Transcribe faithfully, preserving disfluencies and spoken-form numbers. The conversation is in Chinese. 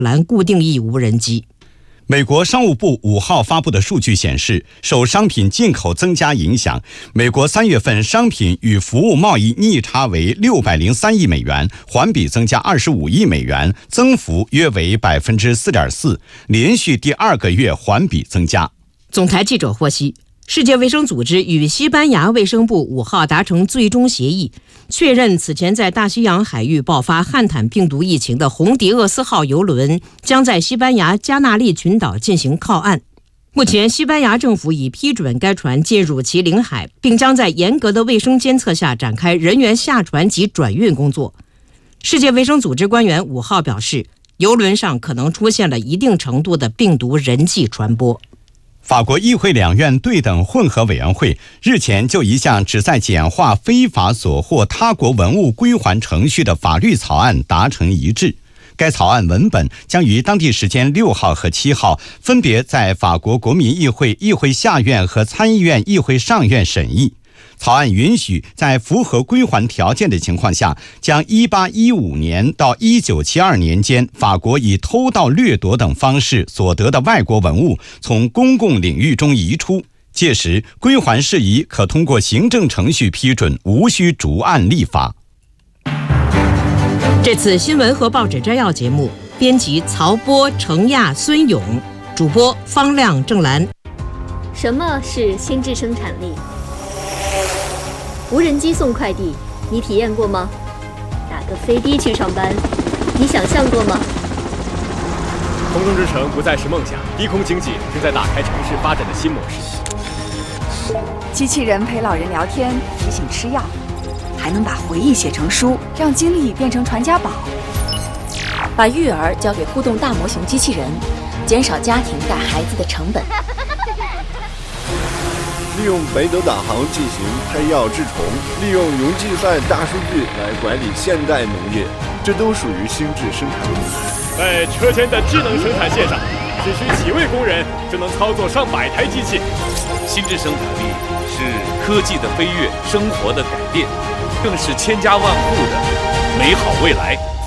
蓝固定翼无人机。 美国商务部五号发布的数据显示，受商品进口增加影响，美国三月份商品与服务贸易逆差为六百零三亿美元，环比增加二十五亿美元，增幅约为百分之四点四，连续第二个月环比增加。 总台记者获悉，世界卫生组织与西班牙卫生部五号达成最终协议，确认此前在大西洋海域爆发汉坦病毒疫情的红迪厄斯号邮轮将在西班牙加纳利群岛进行靠岸。目前，西班牙政府已批准该船进入其领海，并将在严格的卫生监测下展开人员下船及转运工作。世界卫生组织官员五号表示，邮轮上可能出现了一定程度的病毒人际传播。 法国议会两院对等混合委员会日前就一项旨在简化非法索获他国文物归还程序的法律草案达成一致。该草案文本将于当地时间六号和七号分别在法国国民议会议会下院和参议院议会上院审议。草案允许在符合归还条件的情况下，将一八一五年到一九七二年间法国以偷盗、掠夺等方式所得的外国文物从公共领域中移出，届时归还事宜可通过行政程序批准，无需逐案立法。 这次新闻和报纸摘要节目，编辑曹波、程亚、孙勇，主播方亮、郑兰。 什么是心智生产力？无人机送快递，你体验过吗？打个飞的去上班，你想象过吗？ 空中之城不再是梦想，低空经济正在打开城市发展的新模式。 机器人陪老人聊天，提醒吃药，还能把回忆写成书，让经历变成传家宝。 把育儿交给互动大模型机器人，减少家庭带孩子的成本。 利用北斗导航进行配药治虫，利用云计算大数据来管理现代农业，这都属于心智生产力。 在车间的智能生产线上，只需几位工人就能操作上百台机器。 心智生产力是科技的飞跃，生活的改变，更是千家万户的美好未来。